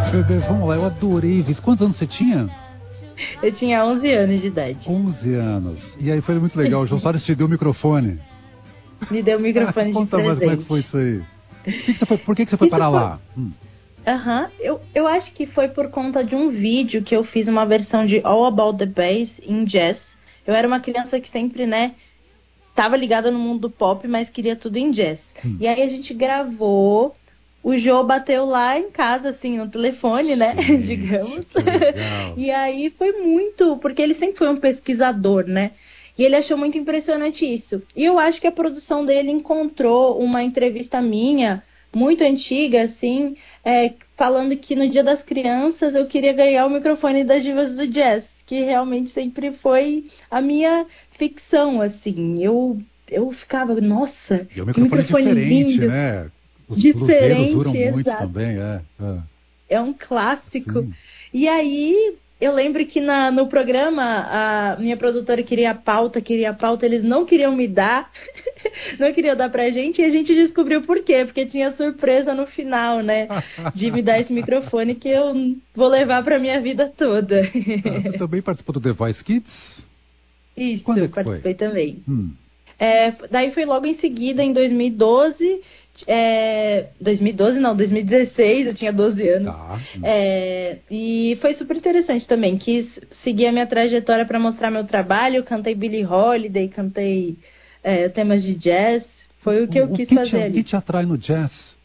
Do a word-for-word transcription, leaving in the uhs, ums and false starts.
Bebê, vamos lá, eu adorei isso. Quantos anos você tinha? Eu tinha onze anos de idade. onze anos. E aí foi muito legal. O Jô Soares te deu o microfone. Me deu o microfone de Conta mais presente. como é que foi isso aí. Que que você foi, por que, que você foi Isso parar foi... lá? Hum. Aham, uhum. eu, eu acho que foi por conta de um vídeo que eu fiz uma versão de All About the Bass em jazz. Eu era uma criança que sempre, né, tava ligada no mundo do pop, mas queria tudo em jazz. Hum. E aí a gente gravou, o Jô bateu lá em casa, assim, no telefone, né, gente, digamos. E aí foi muito, porque ele sempre foi um pesquisador, né, e ele achou muito impressionante isso. E eu acho que a produção dele encontrou uma entrevista minha, muito antiga, assim, é, falando que no Dia das Crianças eu queria ganhar o microfone das divas do jazz, que realmente sempre foi a minha ficção, assim. Eu, eu ficava, nossa, e o microfone, microfone diferente, lindo. Né? Os diferente, duram muito exato. também, é. É, é um clássico. Sim. E aí... eu lembro que na, no programa a minha produtora queria a pauta, queria a pauta, eles não queriam me dar, não queriam dar pra gente, e a gente descobriu por quê, porque tinha surpresa no final, né, de me dar esse microfone que eu vou levar pra minha vida toda. Ah, você também participou do The Voice Kids? Isso, Quando é que participei foi? também. Hum. É, daí foi logo em seguida, em dois mil e doze... É, dois mil e doze não, dois mil e dezesseis, eu tinha doze anos. Tá. É, e foi super interessante também. Quis seguir a minha trajetória para mostrar meu trabalho. Cantei Billie Holiday, cantei é, temas de jazz. Foi o que eu o, quis o que fazer te, ali. O que te atrai no jazz?